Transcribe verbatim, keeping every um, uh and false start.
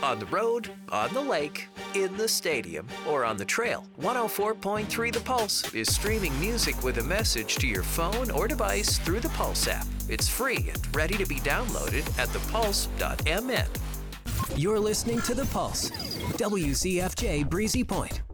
On the road, on the lake, in the stadium, or on the trail, one oh four point three The Pulse is streaming music with a message to your phone or device through the Pulse app. It's free and ready to be downloaded at the pulse dot m n. You're listening to The Pulse, W C F J Breezy Point.